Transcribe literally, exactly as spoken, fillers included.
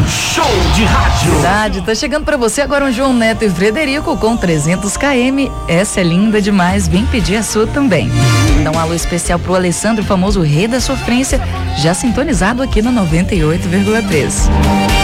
Show de rádio. Verdade, tá chegando pra você agora um João Neto e Frederico com trezentos quilômetros. Essa é linda demais, vem pedir a sua também. Então, um alô especial pro Alessandro, famoso rei da sofrência, já sintonizado aqui no noventa e oito vírgula três.